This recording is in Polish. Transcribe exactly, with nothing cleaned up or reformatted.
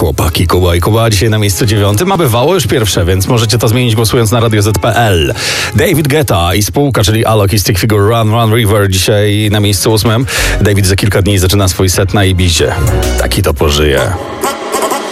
chłopaki Kuba i Kuba dzisiaj na miejscu dziewiątym, a bywało już pierwsze, więc możecie to zmienić głosując na radio zet kropka pe el. David Guetta i spółka, czyli Alok i Stick Figure Run Run River dzisiaj na miejscu ósmym. David za kilka dni zaczyna swój set na Ibizie. Taki to pożyje.